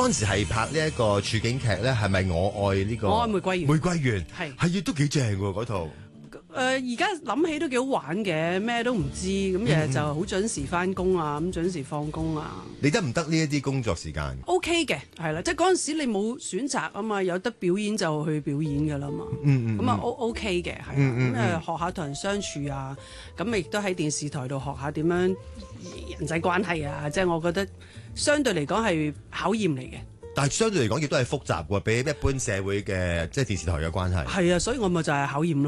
嗰陣時係拍呢一個處境劇咧，係咪我愛呢個？ 我愛玫瑰園。 玫瑰園係都幾正喎嗰套。 而家諗起都幾好玩嘅，咩都唔知，咁日日就好準時翻工啊，咁準時放工啊。 你得唔得呢一啲工作時間 ？OK 嘅，係啦，即係嗰陣時你冇選擇啊嘛，有得表演就去表演㗎啦嘛。咁啊 OK 嘅，係咁學下同人相處啊，咁亦都喺電視台度學下點樣人際關係啊，即係我覺得相對嚟講係考驗嚟嘅。 但係相對嚟講亦都係複雜喎，比起一般社會嘅即係電視台嘅關係。係啊，所以我咪就係考驗咯。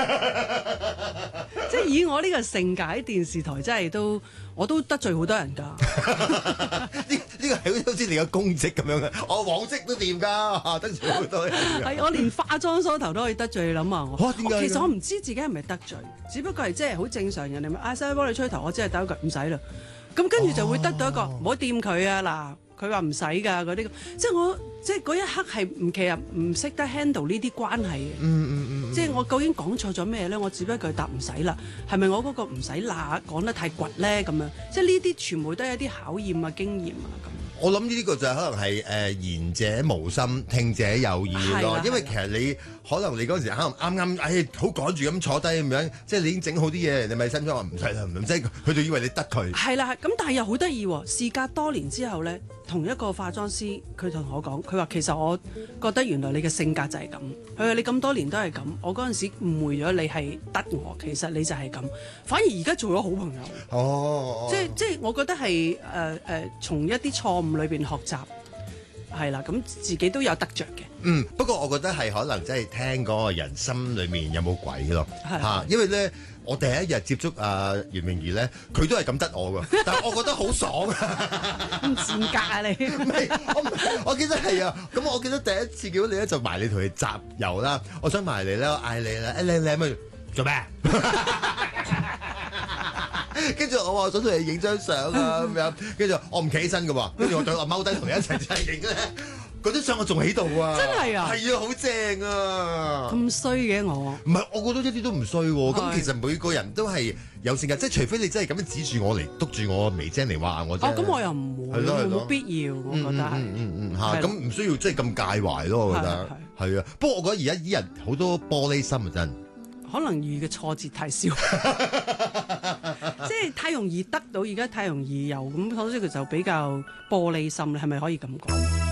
即係以我呢個性格喺電視台，真係我都得罪好多人㗎。 呢個係好似你嘅公職咁樣嘅，我往績都掂㗎，得罪好多人。 係我連化妝梳頭都可以得罪，你諗下我。 點解？ 其實我唔知自己係咪得罪，只不過係即係好正常人哋咪嗌曬幫你吹頭，我只係打一句唔使啦。咁跟住就會得到一個唔好掂佢啊嗱。佢話唔使㗎嗰啲，即係嗰一刻係其實唔識得 handle 呢啲關係嘅。即係我究竟講錯咗咩咧？我只不過答唔使啦，係咪我嗰個唔使啦講得太倔咧咁樣？即係呢啲全部都係一啲考驗啊、經驗啊咁。 我諗呢個就係可能係言者無心，聽者有意咯。因為其實你可能你嗰陣時可能啱好趕住咁坐低咁樣，即係你已經整好啲嘢，你咪心想話唔使啦，唔使，佢就以為你得佢。係啦， 咁但係又好得意喎。事隔多年之後咧，同一個化妝師佢同我講，佢話其實我覺得原來你嘅性格就係咁。佢話你咁多年都係咁，我嗰陣時誤會咗你係得我，其實你就係咁。反而而家做咗好朋友。即係我覺得係從一啲錯誤裏邊學習，係啦，咁自己都有得着嘅。 不過我覺得係可能真係聽嗰個人心裏面有冇鬼咯嚇，因為咧我第一日接觸袁詠儀咧，佢都係咁得我㗎，但係我覺得好爽啊！ 唔賤格啊你！ 唔係我記得係啊，咁我記得第一次見到你咧就埋你同佢集郵啦，我想埋嚟咧，我嗌你啦，你咪做咩？跟住我話想同你影張相啊咁樣，跟住我唔企起身嘅喎，跟住我對我踎低同你一齊影咧，嗰張相我仲喺度啊！ 真係啊！ 係啊，好正啊！ 咁衰嘅我？ 唔係，我覺得一啲都唔衰喎。咁其實每個人都係有性格，即係除非你真係咁樣指住我嚟督住我眉精嚟話我啫。 咁我又唔會，冇必要，我覺得係。 咁唔需要即係咁介懷咯，我覺得係啊。不過我覺得而家啲人好多玻璃心啊，真。 可能遇嘅挫折太少，即係太容易得到，而家太容易有咁，所以佢就比較玻璃心，係咪可以咁講？